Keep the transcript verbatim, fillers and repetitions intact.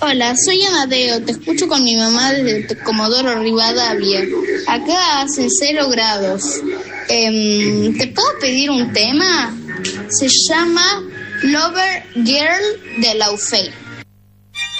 Hola, soy Amadeo, te escucho con mi mamá desde Comodoro Rivadavia. Acá hacen cero grados. Eh, ¿Te puedo pedir un tema? Se llama Lover Girl de Laufey.